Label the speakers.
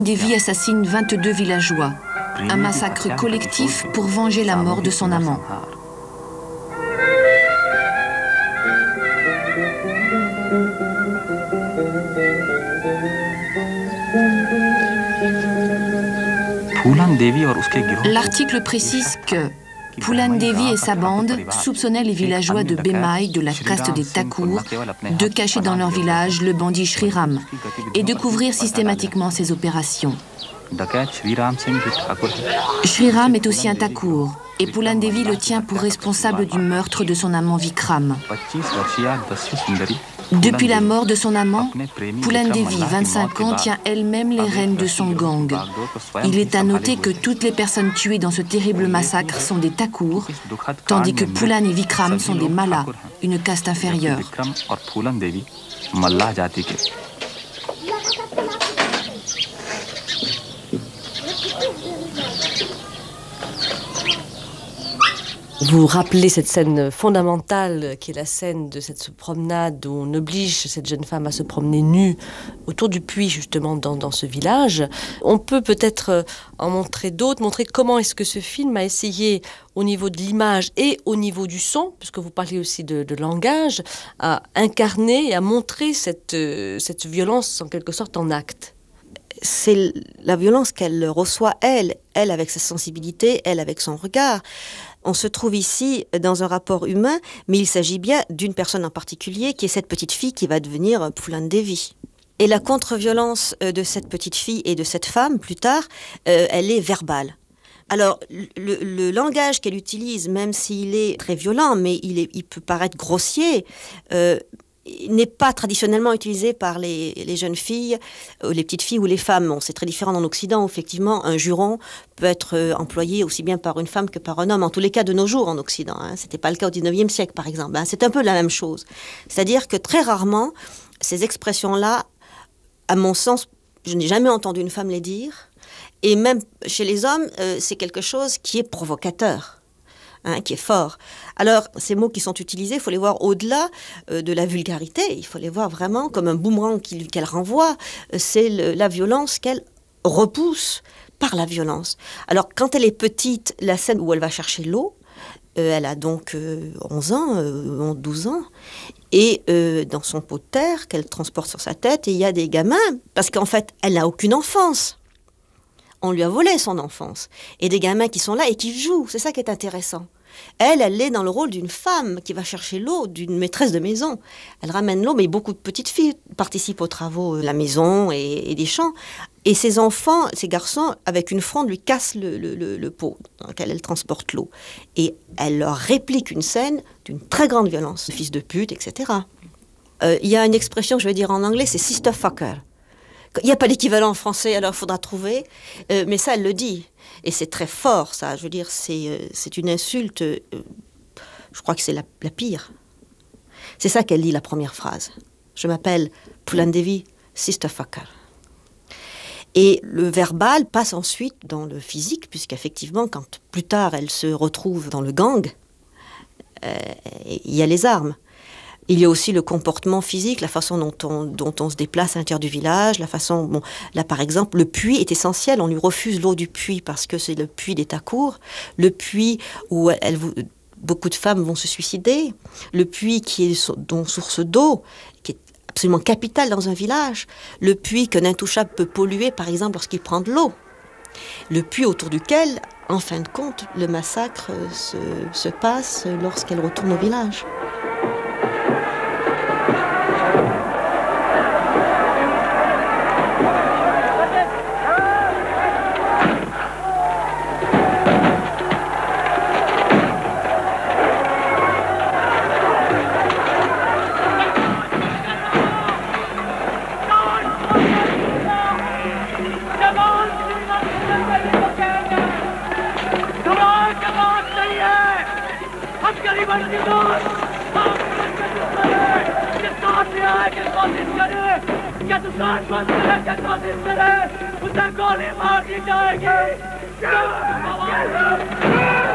Speaker 1: Devi assassine 22 villageois. Un massacre collectif pour venger la mort de son amant. L'article précise que Phulan Devi et sa bande soupçonnaient les villageois de Bemai, de la caste des Thakur, de cacher dans leur village le bandit Shri Ram et de couvrir systématiquement ses opérations. Shri Ram est aussi un Thakur et Phulan Devi le tient pour responsable du meurtre de son amant Vikram. Depuis la mort de son amant, Phulan Devi, 25 ans, tient elle-même les rênes de son gang. Il est à noter que toutes les personnes tuées dans ce terrible massacre sont des Thakur, tandis que Phulan et Vikram sont des Mallas, une caste inférieure.
Speaker 2: Vous rappelez cette scène fondamentale qui est la scène de cette promenade où on oblige cette jeune femme à se promener nue autour du puits justement dans ce village. On peut peut-être en montrer d'autres, montrer comment est-ce que ce film a essayé au niveau de l'image et au niveau du son, puisque vous parlez aussi de langage, à incarner et à montrer cette violence en quelque sorte en acte.
Speaker 3: C'est la violence qu'elle reçoit, elle avec sa sensibilité, elle avec son regard. On se trouve ici dans un rapport humain, mais il s'agit bien d'une personne en particulier, qui est cette petite fille qui va devenir Phulan Devi. Et la contre-violence de cette petite fille et de cette femme, plus tard, elle est verbale. Alors, le langage qu'elle utilise, même s'il est très violent, mais il peut paraître grossier, n'est pas traditionnellement utilisé par les jeunes filles, les petites filles ou les femmes. Bon, c'est très différent en Occident, où effectivement, un juron peut être employé aussi bien par une femme que par un homme, en tous les cas de nos jours en Occident. Ce n'était pas le cas au 19e siècle, par exemple. C'est un peu la même chose. C'est-à-dire que très rarement, ces expressions-là, à mon sens, je n'ai jamais entendu une femme les dire. Et même chez les hommes, c'est quelque chose qui est provocateur. Qui est fort. Alors, ces mots qui sont utilisés, il faut les voir au-delà de la vulgarité. Il faut les voir vraiment comme un boomerang qu'elle renvoie. C'est la violence qu'elle repousse par la violence. Alors, quand elle est petite, la scène où elle va chercher l'eau, elle a donc 11 ans, 12 ans, et dans son pot de terre qu'elle transporte sur sa tête, et il y a des gamins, parce qu'en fait, elle n'a aucune enfance. On lui a volé son enfance. Et des gamins qui sont là et qui jouent. C'est ça qui est intéressant. Elle est dans le rôle d'une femme qui va chercher l'eau, d'une maîtresse de maison. Elle ramène l'eau, mais beaucoup de petites filles participent aux travaux de la maison et des champs. Et ces enfants, ces garçons, avec une fronde, lui cassent le pot dans lequel elle transporte l'eau. Et elle leur réplique une scène d'une très grande violence. Fils de pute, etc. Il y a une expression, je vais dire en anglais, c'est « sister fucker ». Il n'y a pas d'équivalent en français, alors il faudra trouver. Mais ça, elle le dit. Et c'est très fort, ça. Je veux dire, c'est une insulte. Je crois que c'est la pire. C'est ça qu'elle dit, la première phrase. Je m'appelle Phulan Devi, sister fucker. Et le verbal passe ensuite dans le physique, puisqu'effectivement, quand plus tard elle se retrouve dans le gang, il y a les armes. Il y a aussi le comportement physique, la façon dont on se déplace à l'intérieur du village, la façon... Bon, là, par exemple, le puits est essentiel. On lui refuse l'eau du puits parce que c'est le puits des Thakur. Le puits où beaucoup de femmes vont se suicider. Le puits qui est dont source d'eau, qui est absolument capital dans un village. Le puits qu'un intouchable peut polluer, par exemple, lorsqu'il prend de l'eau. Le puits autour duquel, en fin de compte, le massacre se passe lorsqu'elle retourne au village.
Speaker 4: उसे गोली मार दी जाएगी।